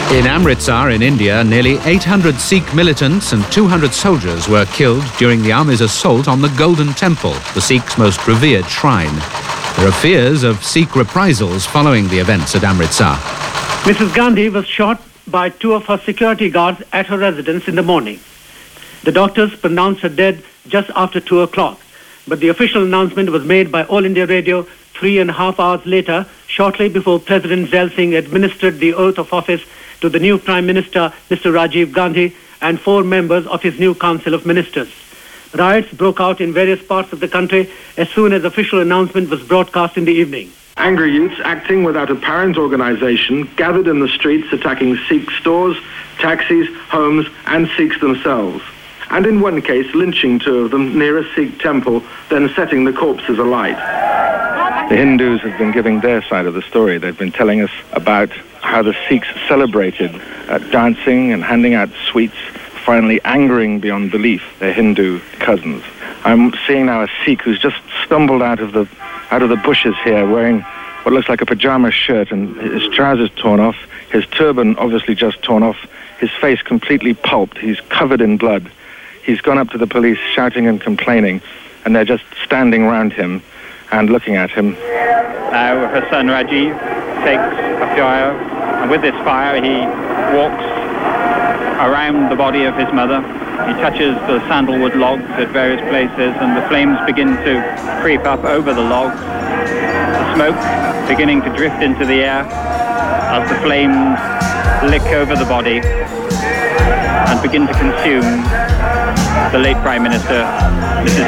In Amritsar in India, nearly 800 Sikh militants and 200 soldiers were killed during the army's assault on the Golden Temple, the Sikhs' most revered shrine. There are fears of Sikh reprisals following the events at Amritsar. Mrs. Gandhi was shot by two of her security guards at her residence in the morning. The doctors pronounced her dead just after 2 o'clock, but the official announcement was made by All India Radio 3.5 hours later, shortly before President Zail Singh administered the oath of office to the new Prime Minister, Mr. Rajiv Gandhi, and 4 members of his new Council of Ministers. Riots broke out in various parts of the country as soon as official announcement was broadcast in the evening. Angry youths acting without apparent organisation gathered in the streets attacking Sikh stores, taxis, homes and Sikhs themselves. And in one case lynching 2 of them near a Sikh temple, then setting the corpses alight. The Hindus have been giving their side of the story. They've been telling us about how the Sikhs celebrated dancing and handing out sweets, finally angering beyond belief their Hindu cousins. I'm seeing now a Sikh who's just stumbled out of the bushes here wearing what looks like a pajama shirt and his trousers torn off, his turban obviously just torn off, his face completely pulped, he's covered in blood. He's gone up to the police shouting and complaining, and they're just standing around him and looking at him. Now her son Rajiv takes a fire, and with this fire he walks around the body of his mother. He touches the sandalwood logs at various places, and the flames begin to creep up over the logs. The smoke beginning to drift into the air as the flames lick over the body and begin to consume the late Prime Minister, Mrs.